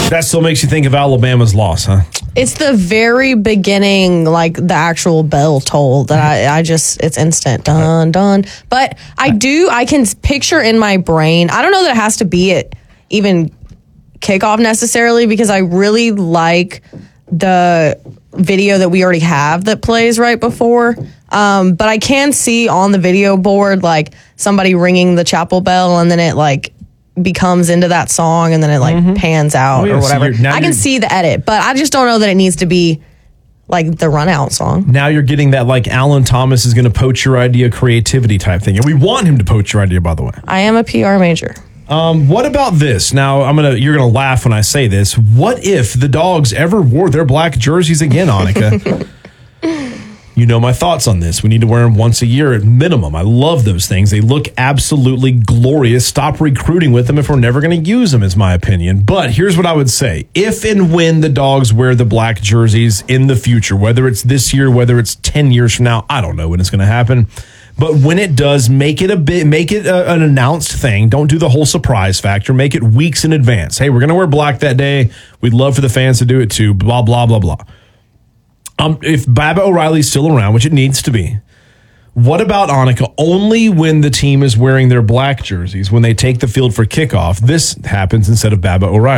That still makes you think of Alabama's loss, huh? It's the very beginning, like the actual bell toll that I just, it's instant. Dun, dun. But I can picture in my brain, I don't know that it has to be at even kickoff necessarily, because I really like the video that we already have that plays right before. But I can see on the video board, like somebody ringing the chapel bell and then it like becomes into that song and then it like pans out or whatever. I can see the edit, but I just don't know that it needs to be like the run out song. Now you're getting that like Alan Thomas is going to poach your idea creativity type thing. And we want him to poach your idea, by the way. I am a PR major. What about this? Now you're gonna laugh when I say this. What if the Dogs ever wore their black jerseys again, Annika? You know my thoughts on this. We need to wear them once a year at minimum. I love those things. They look absolutely glorious. Stop recruiting with them if we're never going to use them, is my opinion. But here's what I would say. If and when the Dogs wear the black jerseys in the future, whether it's this year, whether it's 10 years from now, I don't know when it's going to happen. But when it does, make it an announced thing. Don't do the whole surprise factor. Make it weeks in advance. Hey, we're going to wear black that day. We'd love for the fans to do it too. Blah, blah, blah, blah. If Baba O'Reilly's still around, which it needs to be, what about, Annika, only when the team is wearing their black jerseys, when they take the field for kickoff, this happens instead of Baba O'Reilly?